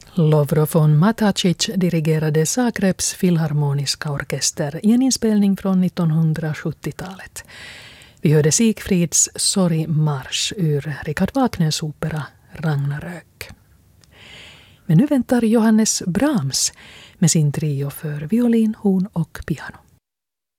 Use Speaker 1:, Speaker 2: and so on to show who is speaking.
Speaker 1: Lovro von Matačić dirigerade Zagrebs filharmoniska orkester i en inspelning från 1970-talet. Vi hörde Siegfrieds Sorgmarsch ur Richard Wagners opera Ragnarök. Men nu väntar Johannes Brahms med sin trio för violin, horn och piano.